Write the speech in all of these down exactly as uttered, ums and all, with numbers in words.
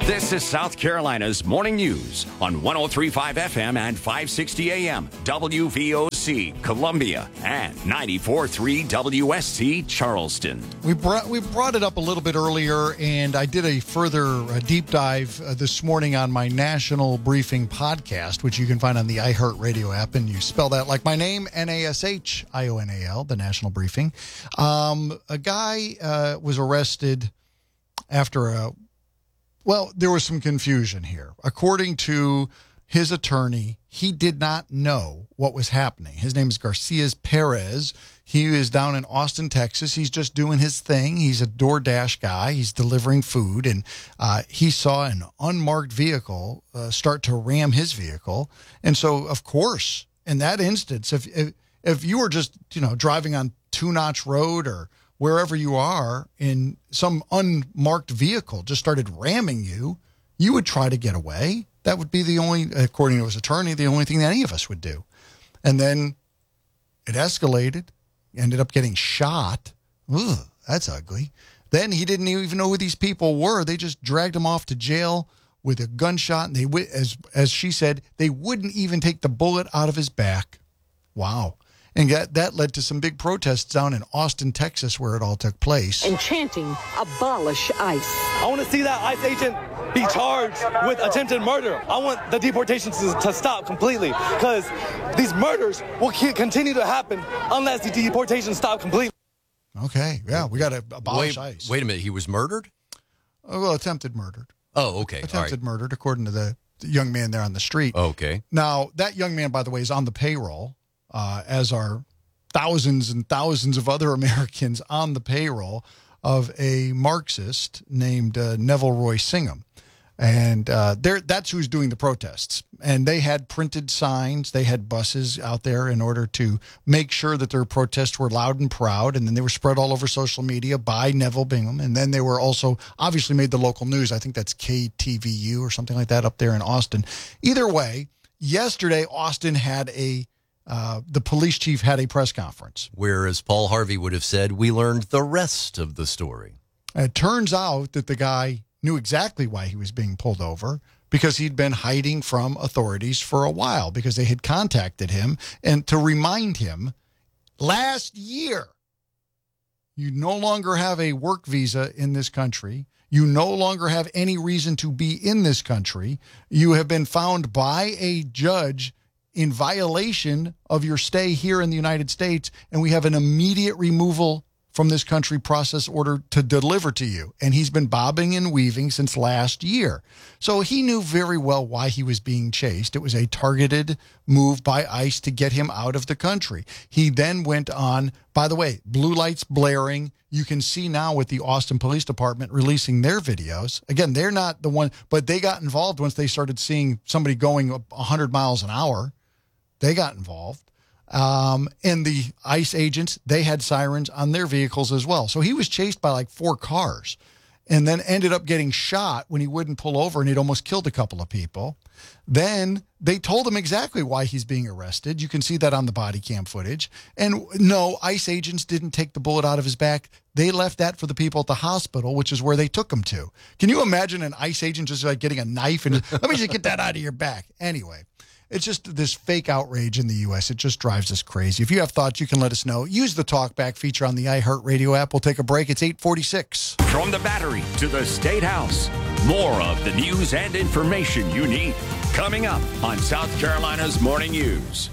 This is South Carolina's Morning News on one oh three point five F M and five sixty A M, W V O C, Columbia, and ninety-four point three W S C, Charleston. We brought, we brought it up a little bit earlier, and I did a further uh, deep dive uh, this morning on my National Briefing podcast, which you can find on the iHeartRadio app, and you spell that like my name, N A S H I O N A L, the National Briefing. Um, a guy uh, was arrested after a Well, there was some confusion here. According to his attorney, he did not know what was happening. His name is Garcia Perez. He is down in Austin, Texas. He's just doing his thing. He's a DoorDash guy. He's delivering food, and uh, he saw an unmarked vehicle uh, start to ram his vehicle. And so, of course, in that instance, if if, if you were just, you know, driving on Two Notch Road or wherever you are, in some unmarked vehicle just started ramming you, you would try to get away. That would be the only, according to his attorney, the only thing that any of us would do. And then it escalated, ended up getting shot. Ugh, that's ugly. Then he didn't even know who these people were. They just dragged him off to jail with a gunshot. And they, as as she said, they wouldn't even take the bullet out of his back. Wow. And that, that led to some big protests down in Austin, Texas, where it all took place. And chanting, abolish ICE. I want to see that ICE agent be charged with attempted murder. I want the deportations to, to stop completely, because these murders will continue to happen unless the deportations stop completely. Okay, yeah, we got to abolish wait, ICE. Wait a minute, he was murdered? Oh, well, attempted murdered. Oh, okay. Attempted right. murdered, according to the young man there on the street. Okay. Now, that young man, by the way, is on the payroll. Uh, as are thousands and thousands of other Americans on the payroll of a Marxist named uh, Neville Roy Singham. And uh, that's who's doing the protests. And they had printed signs. They had buses out there in order to make sure that their protests were loud and proud. And then they were spread all over social media by Neville Bingham. And then they were also obviously made the local news. I think that's K T V U or something like that up there in Austin. Either way, yesterday, Austin had a Uh, the police chief had a press conference. Whereas Paul Harvey would have said, we learned the rest of the story. It turns out that the guy knew exactly why he was being pulled over, because he'd been hiding from authorities for a while, because they had contacted him and to remind him last year, you no longer have a work visa in this country. You no longer have any reason to be in this country. You have been found by a judge in violation of your stay here in the United States, and we have an immediate removal from this country process order to deliver to you. And he's been bobbing and weaving since last year. So he knew very well why he was being chased. It was a targeted move by ICE to get him out of the country. He then went on, by the way, blue lights blaring. You can see now with the Austin Police Department releasing their videos. Again, they're not the one, but they got involved once they started seeing somebody going one hundred miles an hour. They got involved. Um, and the ICE agents, they had sirens on their vehicles as well. So he was chased by like four cars and then ended up getting shot when he wouldn't pull over, and he'd almost killed a couple of people. Then they told him exactly why he's being arrested. You can see that on the body cam footage. And no, ICE agents didn't take the bullet out of his back. They left that for the people at the hospital, which is where they took him to. Can you imagine an ICE agent just like getting a knife and let me just get that out of your back? Anyway. It's just this fake outrage in the U S. It just drives us crazy. If you have thoughts, you can let us know. Use the Talkback feature on the iHeartRadio app. We'll take a break. It's eight forty-six. From the Battery to the State House, more of the news and information you need. Coming up on South Carolina's Morning News.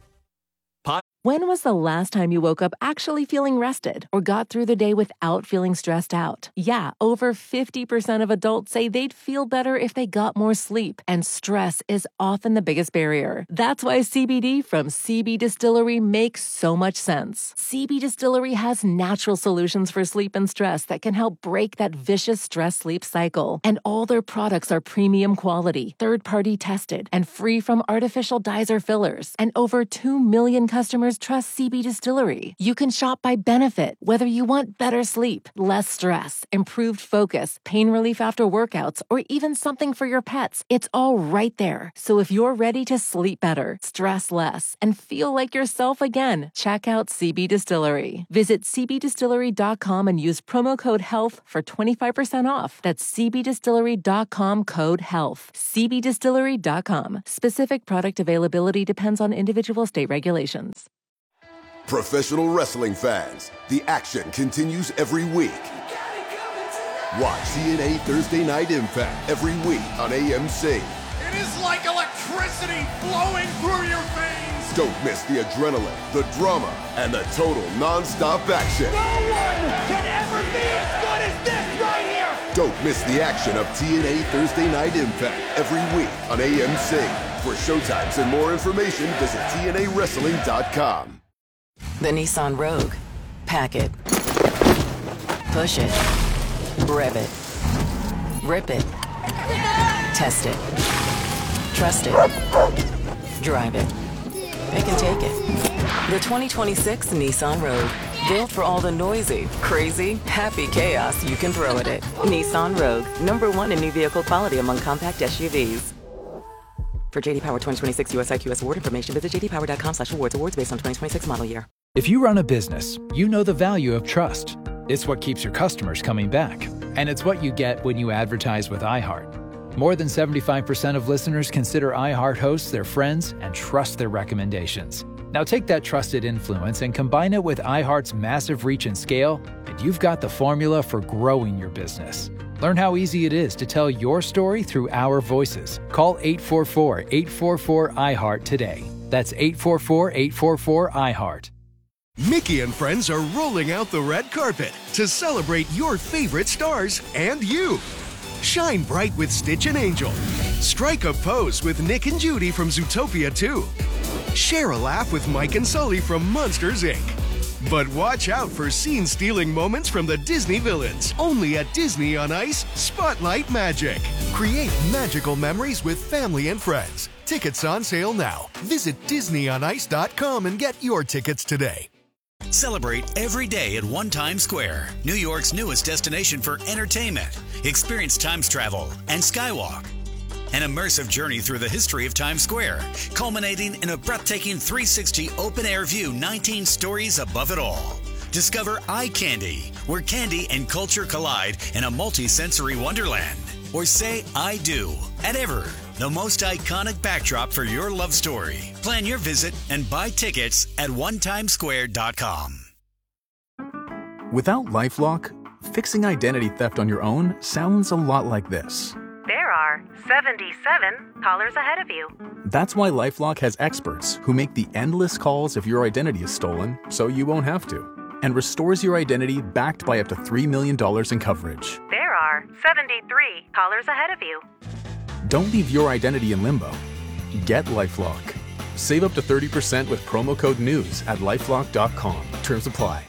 When was the last time you woke up actually feeling rested or got through the day without feeling stressed out? Yeah, over fifty percent of adults say they'd feel better if they got more sleep, and stress is often the biggest barrier. That's why C B D from C B Distillery makes so much sense. C B Distillery has natural solutions for sleep and stress that can help break that vicious stress-sleep cycle. And all their products are premium quality, third-party tested, and free from artificial dyes or fillers. And over two million customers customers trust C B Distillery. You can shop by benefit, whether you want better sleep, less stress, improved focus, pain relief after workouts, or even something for your pets. It's all right there. So if you're ready to sleep better, stress less, and feel like yourself again, check out C B Distillery. Visit c b distillery dot com and use promo code HEALTH for twenty-five percent off. That's c b distillery dot com code HEALTH. c b distillery dot com. Specific product availability depends on individual state regulations. Professional wrestling fans, the action continues every week. Watch T N A Thursday Night Impact every week on A M C. It is like electricity flowing through your veins. Don't miss the adrenaline, the drama, and the total non-stop action. No one can ever be as good as this right here. Don't miss the action of T N A Thursday Night Impact every week on A M C. For showtimes and more information, visit T N A wrestling dot com. The Nissan Rogue. Pack it. Push it. Rev it. Rip it. Test it. Trust it. Drive it. It can take it. The twenty twenty-six Nissan Rogue. Built for all the noisy, crazy, happy chaos you can throw at it. Nissan Rogue. Number one in new vehicle quality among compact S U Vs. For J D Power twenty twenty-six U S I Q S award information, visit j d power dot com slash awards. Awards based on twenty twenty-six model year. If you run a business, you know the value of trust. It's what keeps your customers coming back. And it's what you get when you advertise with iHeart. More than seventy-five percent of listeners consider iHeart hosts their friends and trust their recommendations. Now take that trusted influence and combine it with iHeart's massive reach and scale, and you've got the formula for growing your business. Learn how easy it is to tell your story through our voices. Call eight four four, eight four four, iHeart today. That's eight four four, eight four four, iHeart. Mickey and friends are rolling out the red carpet to celebrate your favorite stars and you. Shine bright with Stitch and Angel. Strike a pose with Nick and Judy from Zootopia two. Share a laugh with Mike and Sully from Monsters, Incorporated. But watch out for scene-stealing moments from the Disney villains. Only at Disney on Ice Spotlight Magic. Create magical memories with family and friends. Tickets on sale now. Visit disney on ice dot com and get your tickets today. Celebrate every day at One Times Square, New York's newest destination for entertainment. Experience Times Travel and Skywalk. An immersive journey through the history of Times Square, culminating in a breathtaking three sixty open-air view nineteen stories above it all. Discover Eye Candy, where candy and culture collide in a multi-sensory wonderland. Or say I do at Ever, the most iconic backdrop for your love story. Plan your visit and buy tickets at one times square dot com. Without LifeLock, fixing identity theft on your own sounds a lot like this. There are seventy-seven callers ahead of you. That's why LifeLock has experts who make the endless calls if your identity is stolen so you won't have to, and restores your identity backed by up to three million dollars in coverage. There are seventy-three callers ahead of you. Don't leave your identity in limbo. Get LifeLock. Save up to thirty percent with promo code NEWS at lifelock dot com. Terms apply.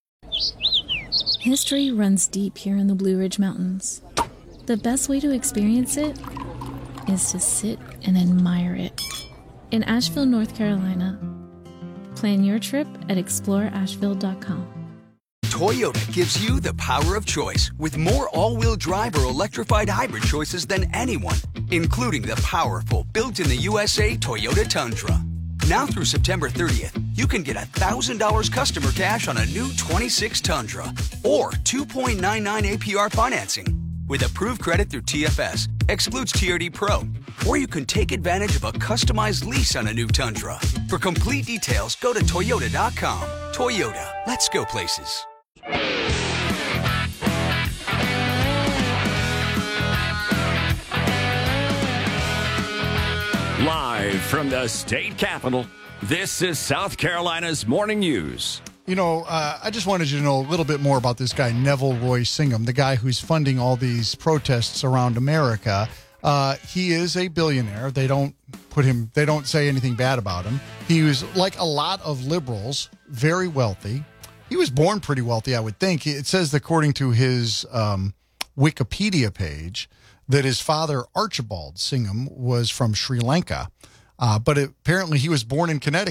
History runs deep here in the Blue Ridge Mountains. The best way to experience it is to sit and admire it. In Asheville, North Carolina. Plan your trip at explore asheville dot com. Toyota gives you the power of choice with more all-wheel drive or electrified hybrid choices than anyone, including the powerful built-in-the-U S A Toyota Tundra. Now through September thirtieth, you can get one thousand dollars customer cash on a new twenty-six Tundra or two point nine nine A P R financing. With approved credit through T F S, excludes T R D Pro. Or you can take advantage of a customized lease on a new Tundra. For complete details, go to toyota dot com. Toyota, let's go places. Live from the state capitol, this is South Carolina's Morning News. You know, uh, I just wanted you to know a little bit more about this guy, Neville Roy Singham, the guy who's funding all these protests around America. Uh, he is a billionaire. They don't put him, they don't say anything bad about him. He was, like a lot of liberals, very wealthy. He was born pretty wealthy, I would think. It says, according to his um, Wikipedia page, that his father, Archibald Singham, was from Sri Lanka. Uh, but it, apparently he was born in Connecticut.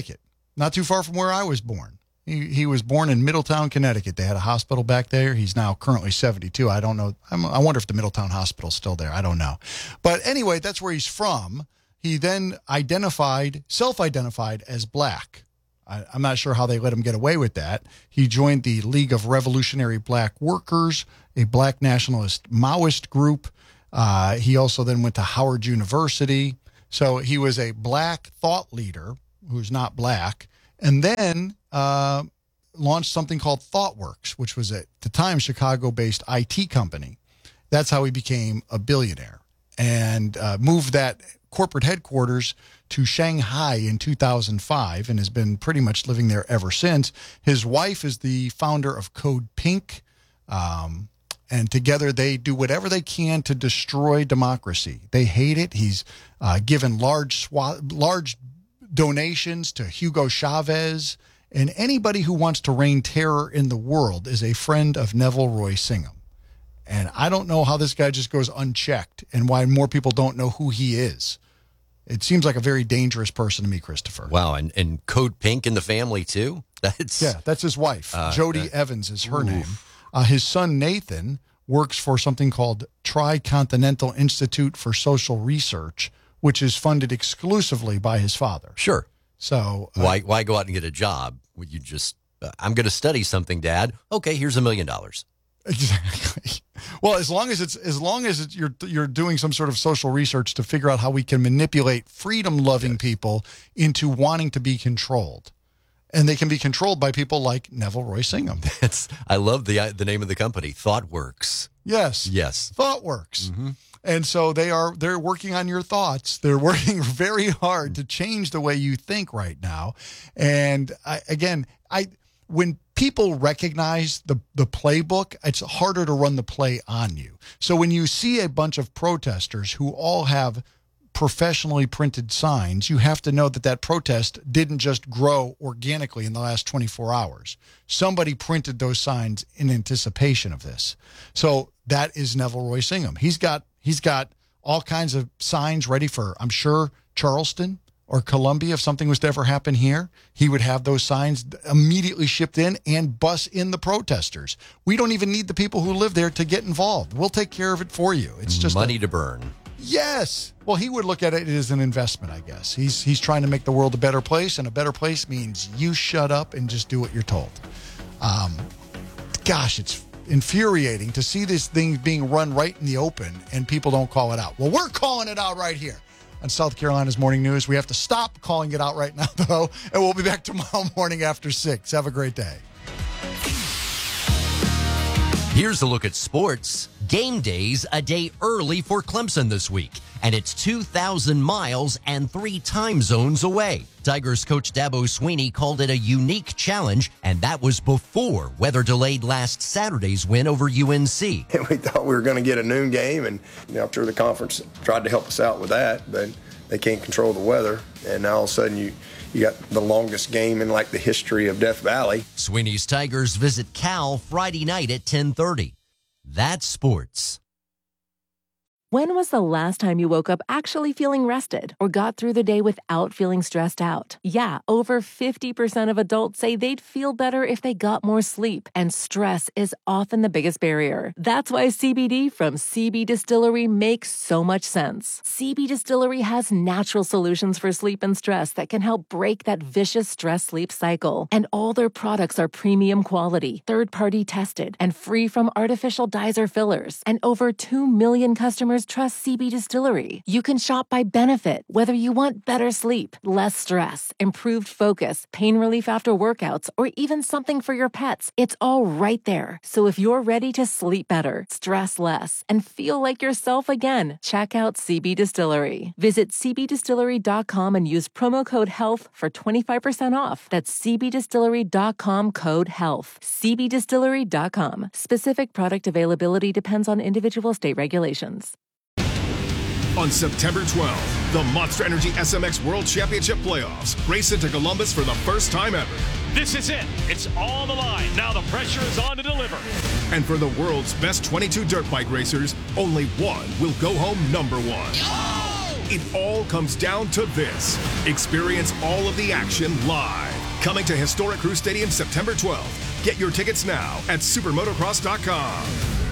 not too far from where I was born. He, he was born in Middletown, Connecticut. They had a hospital back there. He's now currently seventy-two. I don't know. I'm, I wonder if the Middletown Hospital's still there. I don't know. But anyway, that's where he's from. He then identified, self-identified as black. I, I'm not sure how they let him get away with that. He joined the League of Revolutionary Black Workers, a black nationalist Maoist group. Uh, he also then went to Howard University. So he was a black thought leader who's not black. And then uh, launched something called ThoughtWorks, which was at the time Chicago-based I T company. That's how he became a billionaire, and uh, moved that corporate headquarters to Shanghai in two thousand five and has been pretty much living there ever since. His wife is the founder of Code Pink, um, and together they do whatever they can to destroy democracy. They hate it. He's uh, given large swa- large donations to Hugo Chavez, and anybody who wants to reign terror in the world is a friend of Neville Roy Singham. And I don't know how this guy just goes unchecked and why more people don't know who he is. It seems like a very dangerous person to me, Christopher. Wow, and, and Code Pink in the family, too? That's Yeah, that's his wife. Uh, Jody uh, Evans is her oof. name. Uh, his son, Nathan, works for something called Tricontinental Institute for Social Research, which is funded exclusively by his father. Sure. So uh, why why go out and get a job? Would you just, uh, I'm going to study something, Dad. Okay, here's a million dollars. Exactly. Well, as long as it's as long as it's, you're you're doing some sort of social research to figure out how we can manipulate freedom-loving yes. people into wanting to be controlled, and they can be controlled by people like Neville Roy Singham. That's I love the the name of the company, ThoughtWorks. Yes. Yes. ThoughtWorks. Mm-hmm. And so they are they're working on your thoughts. They're working very hard to change the way you think right now. And I, again, I when people recognize the the playbook, it's harder to run the play on you. So when you see a bunch of protesters who all have professionally printed signs, you have to know that that protest didn't just grow organically in the last twenty-four hours. Somebody printed those signs in anticipation of this. So that is Neville Roy Singham. He's got He's got all kinds of signs ready for, I'm sure, Charleston or Columbia. If something was to ever happen here, he would have those signs immediately shipped in and bus in the protesters. We don't even need the people who live there to get involved. We'll take care of it for you. It's just money a, to burn. Yes. Well, he would look at it as an investment, I guess. He's he's trying to make the world a better place, and a better place means you shut up and just do what you're told. Um, gosh, it's infuriating to see this thing being run right in the open and people don't call it out. Well, we're calling it out right here on South Carolina's Morning News. We have to stop calling it out right now, though, and we'll be back tomorrow morning after six. Have a great day. Here's a look at sports. Game day's a day early for Clemson this week, and it's two thousand miles and three time zones away. Tigers coach Dabo Swinney called it a unique challenge, and that was before weather delayed last Saturday's win over U N C. We thought we were going to get a noon game, and you know, I'm sure the conference tried to help us out with that, but they can't control the weather, and now all of a sudden you, you got the longest game in like the history of Death Valley. Swinney's Tigers visit Cal Friday night at ten thirty. That's sports. When was the last time you woke up actually feeling rested or got through the day without feeling stressed out? Yeah, over fifty percent of adults say they'd feel better if they got more sleep, and stress is often the biggest barrier. That's why C B D from C B Distillery makes so much sense. C B Distillery has natural solutions for sleep and stress that can help break that vicious stress-sleep cycle. And all their products are premium quality, third-party tested, and free from artificial dyes or fillers. And over two million customers trust C B Distillery. You can shop by benefit, whether you want better sleep, less stress, improved focus, pain relief after workouts, or even something for your pets. It's all right there. So if you're ready to sleep better, stress less, and feel like yourself again, check out C B Distillery. Visit c b distillery dot com and use promo code HEALTH for twenty-five percent off. That's c b distillery dot com code HEALTH. c b distillery dot com. Specific product availability depends on individual state regulations. On September twelfth, the Monster Energy S M X World Championship Playoffs race into Columbus for the first time ever. This is it. It's all the line. Now the pressure is on to deliver. And for the world's best twenty-two dirt bike racers, only one will go home number one. Oh! It all comes down to this. Experience all of the action live Coming to historic Crew Stadium September twelfth. Get your tickets now at supermotocross dot com.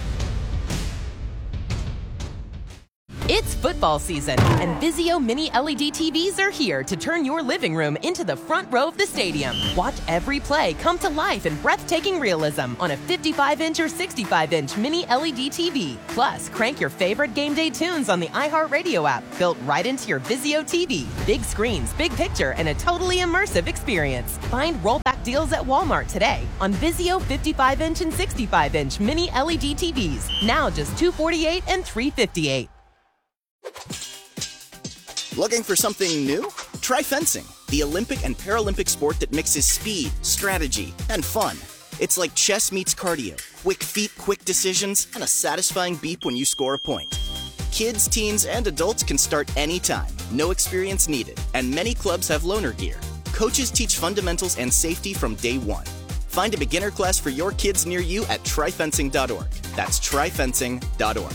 It's football season, and Vizio Mini L E D T Vs are here to turn your living room into the front row of the stadium. Watch every play come to life in breathtaking realism on a fifty-five inch or sixty-five inch Mini L E D T V. Plus, crank your favorite game day tunes on the iHeartRadio app, built right into your Vizio T V. Big screens, big picture, and a totally immersive experience. Find rollback deals at Walmart today on Vizio fifty-five inch and sixty-five inch Mini L E D T Vs. Now just two hundred forty-eight dollars and three hundred fifty-eight dollars. Looking for something new? Try fencing, the Olympic and Paralympic sport that mixes speed, strategy, and fun. It's like chess meets cardio, quick feet, quick decisions, and a satisfying beep when you score a point. Kids, teens, and adults can start anytime, no experience needed, and many clubs have loaner gear. Coaches teach fundamentals and safety from day one. Find a beginner class for your kids near you at try fencing dot org. That's try fencing dot org.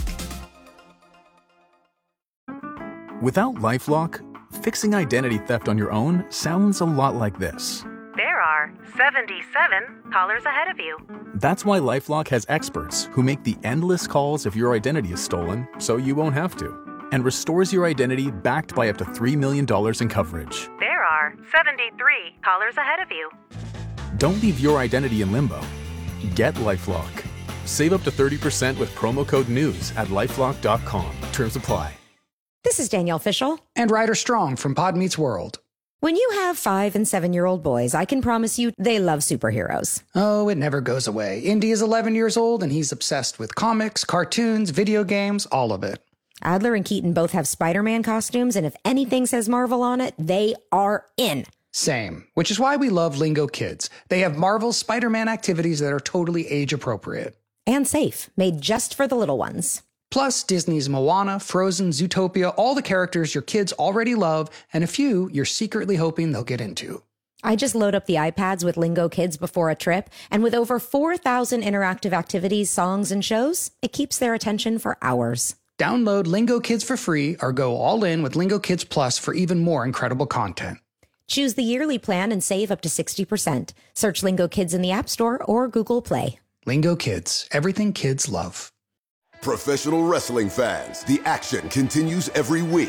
Without LifeLock, fixing identity theft on your own sounds a lot like this. There are seventy-seven callers ahead of you. That's why LifeLock has experts who make the endless calls if your identity is stolen, so you won't have to, and restores your identity backed by up to three million dollars in coverage. There are seventy-three callers ahead of you. Don't leave your identity in limbo. Get LifeLock. Save up to thirty percent with promo code NEWS at lifelock dot com. Terms apply. This is Danielle Fishel. And Ryder Strong from Pod Meets World. When you have five and seven-year-old boys, I can promise you they love superheroes. Oh, it never goes away. Indy is eleven years old, and he's obsessed with comics, cartoons, video games, all of it. Adler and Keaton both have Spider-Man costumes, and if anything says Marvel on it, they are in. Same, which is why we love Lingo Kids. They have Marvel's Spider-Man activities that are totally age-appropriate. And safe, made just for the little ones. Plus, Disney's Moana, Frozen, Zootopia, all the characters your kids already love, and a few you're secretly hoping they'll get into. I just load up the iPads with Lingo Kids before a trip, and with over four thousand interactive activities, songs, and shows, it keeps their attention for hours. Download Lingo Kids for free or go all in with Lingo Kids Plus for even more incredible content. Choose the yearly plan and save up to sixty percent. Search Lingo Kids in the App Store or Google Play. Lingo Kids, everything kids love. Professional wrestling fans, the action continues every week.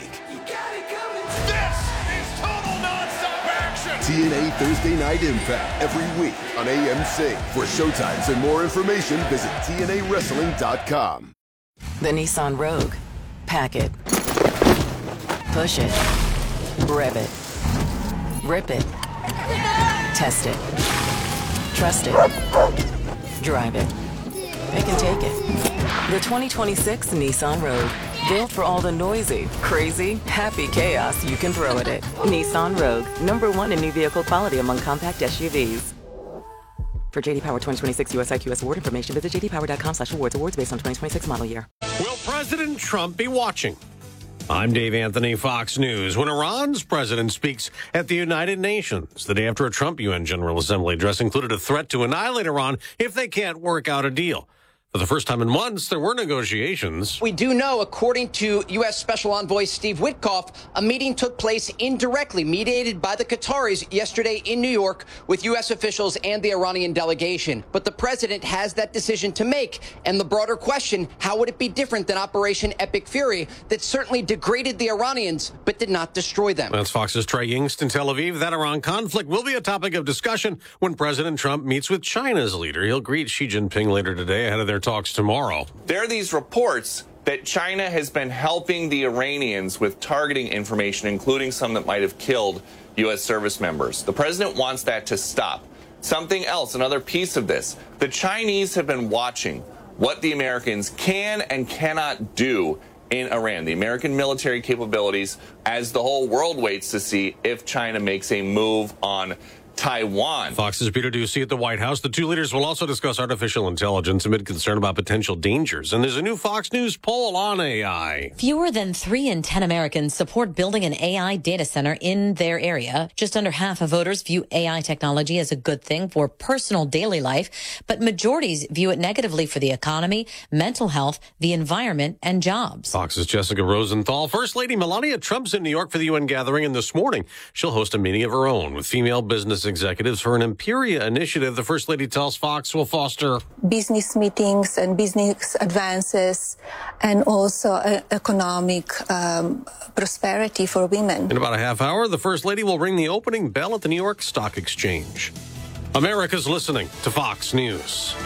This is total nonstop action. T N A Thursday Night Impact every week on A M C. For showtimes and more information, visit T N A wrestling dot com. The Nissan Rogue. Pack it. Push it. Rev it. Rip it. Test it. Trust it. Drive it. Pick and take it. The twenty twenty-six Nissan Rogue. Built for all the noisy, crazy, happy chaos you can throw at it. Nissan Rogue. Number one in new vehicle quality among compact S U Vs. For J D Power twenty twenty-six U S I Q S award information, visit j d power dot com slash awards. Awards based on twenty twenty-six model year. Will President Trump be watching? I'm Dave Anthony, Fox News. When Iran's president speaks at the United Nations, the day after a Trump U N General Assembly address included a threat to annihilate Iran if they can't work out a deal. For the first time in months, there were negotiations. We do know, according to U S Special Envoy Steve Witkoff, a meeting took place indirectly, mediated by the Qataris yesterday in New York with U S officials and the Iranian delegation. But the president has that decision to make. And the broader question, how would it be different than Operation Epic Fury that certainly degraded the Iranians but did not destroy them? That's Fox's Trey Yingst in Tel Aviv. That Iran conflict will be a topic of discussion when President Trump meets with China's leader. He'll greet Xi Jinping later today ahead of their talks tomorrow. There are these reports that China has been helping the Iranians with targeting information, including some that might have killed U S service members. The president wants that to stop. Something else, another piece of this, the Chinese have been watching what the Americans can and cannot do in Iran, the American military capabilities, as the whole world waits to see if China makes a move on Taiwan. Fox's Peter Doocy at the White House. The two leaders will also discuss artificial intelligence amid concern about potential dangers. And there's a new Fox News poll on A I. Fewer than three in ten Americans support building an A I data center in their area. Just under half of voters view A I technology as a good thing for personal daily life, but majorities view it negatively for the economy, mental health, the environment, and jobs. Fox's Jessica Rosenthal. First Lady Melania Trump's in New York for the U N gathering, and this morning she'll host a meeting of her own with female business business executives for an Imperia initiative the First Lady tells Fox will foster business meetings and business advances and also uh, economic um, prosperity for women. In about a half hour, the First Lady will ring the opening bell at the New York Stock Exchange. America's listening to Fox News.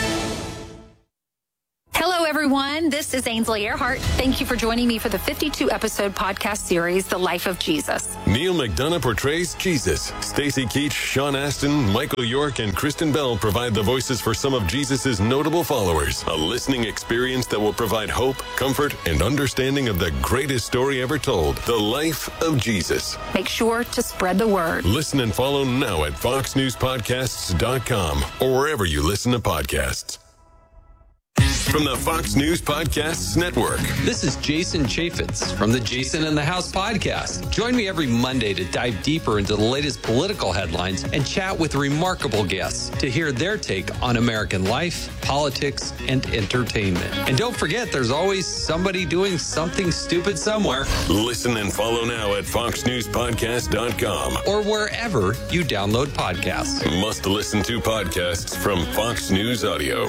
Hello, everyone. This is Ainsley Earhart. Thank you for joining me for the fifty-two episode podcast series, The Life of Jesus. Neil McDonough portrays Jesus. Stacey Keach, Sean Astin, Michael York, and Kristen Bell provide the voices for some of Jesus' notable followers. A listening experience that will provide hope, comfort, and understanding of the greatest story ever told, The Life of Jesus. Make sure to spread the word. Listen and follow now at fox news podcasts dot com or wherever you listen to podcasts. From the Fox News Podcasts Network. This is Jason Chaffetz from the Jason in the House podcast. Join me every Monday to dive deeper into the latest political headlines and chat with remarkable guests to hear their take on American life, politics, and entertainment. And don't forget, there's always somebody doing something stupid somewhere. Listen and follow now at fox news podcast dot com or wherever you download podcasts. Must listen to podcasts from Fox News Audio.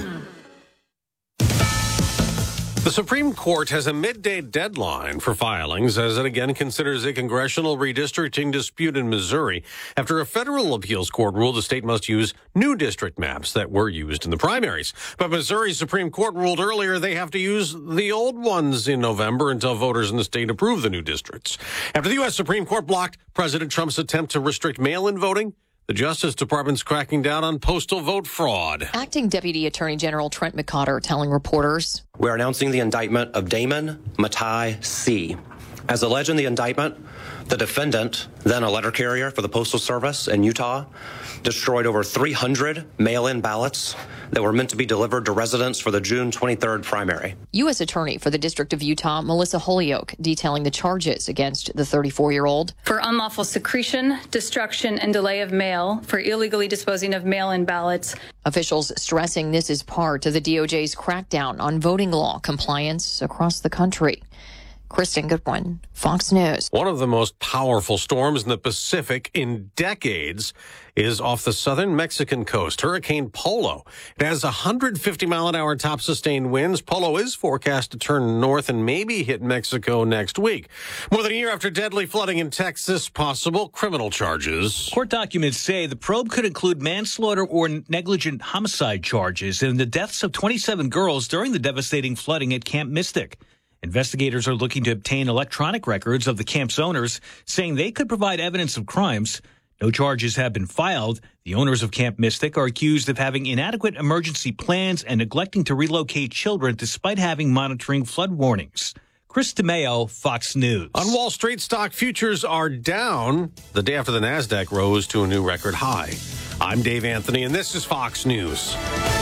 The Supreme Court has a midday deadline for filings as it again considers a congressional redistricting dispute in Missouri after a federal appeals court ruled the state must use new district maps that were used in the primaries. But Missouri's Supreme Court ruled earlier they have to use the old ones in November until voters in the state approve the new districts. After the U S Supreme Court blocked President Trump's attempt to restrict mail-in voting, the Justice Department's cracking down on postal vote fraud. Acting Deputy Attorney General Trent McCotter telling reporters, "We're announcing the indictment of Damon Matai C. As alleged in the indictment, the defendant, then a letter carrier for the Postal Service in Utah, destroyed over three hundred mail-in ballots that were meant to be delivered to residents for the June twenty-third primary." U S Attorney for the District of Utah, Melissa Holyoke, detailing the charges against the thirty-four-year-old. For unlawful secretion, destruction, and delay of mail, for illegally disposing of mail-in ballots. Officials stressing this is part of the D O J's crackdown on voting law compliance across the country. Kristen Goodwin, Fox News. One of the most powerful storms in the Pacific in decades is off the southern Mexican coast, Hurricane Polo. It has one hundred fifty mile an hour top sustained winds. Polo is forecast to turn north and maybe hit Mexico next week. More than a year after deadly flooding in Texas, possible criminal charges. Court documents say the probe could include manslaughter or negligent homicide charges in the deaths of twenty-seven girls during the devastating flooding at Camp Mystic. Investigators are looking to obtain electronic records of the camp's owners, saying they could provide evidence of crimes. No charges have been filed. The owners of Camp Mystic are accused of having inadequate emergency plans and neglecting to relocate children despite having monitoring flood warnings. Chris DeMeo, Fox News. On Wall Street, stock futures are down the day after the NASDAQ rose to a new record high. I'm Dave Anthony, and this is Fox News.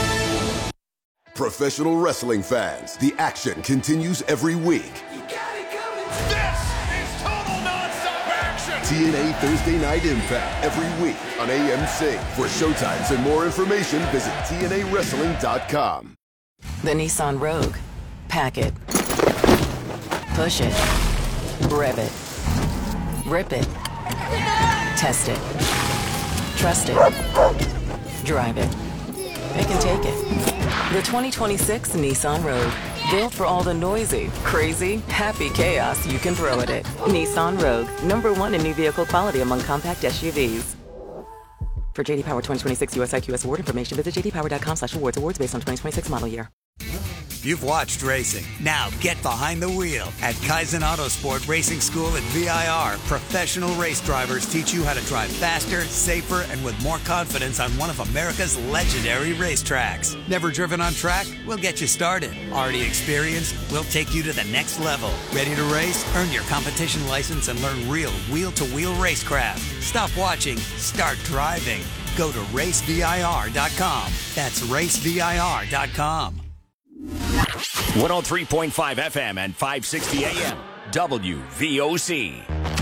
Professional wrestling fans, the action continues every week. This is total nonstop action! T N A Thursday Night Impact every week on A M C. For showtimes and more information, visit T N A wrestling dot com. The Nissan Rogue. Pack it. Push it. Rev it. Rip it. Test it. Trust it. Drive it. It can take it. The twenty twenty-six Nissan Rogue. Built for all the noisy, crazy, happy chaos you can throw at it. Nissan Rogue. Number one in new vehicle quality among compact S U Vs. For J D Power twenty twenty-six U S I Q S award information, visit j d power dot com slash awards. Awards based on twenty twenty-six model year. You've watched racing. Now get behind the wheel. At Kaizen Autosport Racing School at V I R, professional race drivers teach you how to drive faster, safer, and with more confidence on one of America's legendary racetracks. Never driven on track? We'll get you started. Already experienced? We'll take you to the next level. Ready to race? Earn your competition license and learn real wheel-to-wheel racecraft. Stop watching. Start driving. Go to race V I R dot com. That's race V I R dot com. one oh three point five F M and five sixty A M W V O C.